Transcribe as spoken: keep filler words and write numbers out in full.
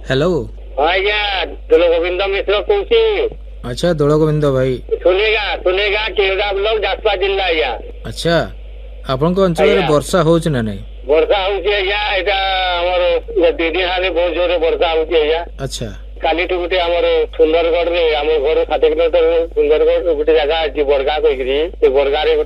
Hello. ଆଜ୍ଞା ଦୋଳ ଗୋବିନ୍ଦ ମିଶ୍ର କହୁଛି। अच्छा ଦୋଳ ଗୋବିନ୍ଦ ଭାଇ। ଶୁନେଗା ଶୁନେଗା କେଉଁଝର ବ୍ଲକ ଯାଜପୁର ଜିଲ୍ଲା ଆଜ୍ଞା। ଆଚ୍ଛା ଆପଣଙ୍କ ଅଞ୍ଚଳରେ ବର୍ଷା ହଉଛି ନା ନାଇଁ? ବର୍ଷା ହଉଛି ଆଜ୍ଞା, ଏଇଟା ଆମର ଦି ଦିନ ହେଲାଣି ବହୁତ ଜୋରରେ ବର୍ଷା ହଉଛି ଆଜ୍ଞା। ଆଚ୍ଛା କାଲିଠୁ ଗୋଟେ ଆମର ସୁନ୍ଦରଗଡରେ ଆମ ଘର ଷାଠିଏ କିଲୋମିଟର ସୁନ୍ଦରଗଡ଼ ଗୋଟେ ଜାଗା ଅଛି ବରଗା କହିକିରି, ସେ ବରଗାରେ